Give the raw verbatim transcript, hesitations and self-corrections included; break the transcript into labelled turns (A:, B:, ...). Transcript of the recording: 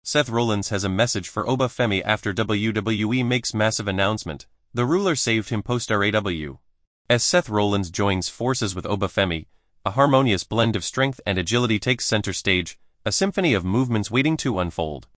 A: Seth Rollins has a message for Obafemi after W W E makes massive announcement. The ruler saved him post-R A W. As Seth Rollins joins forces with Obafemi, a harmonious blend of strength and agility takes center stage, a symphony of movements waiting to unfold.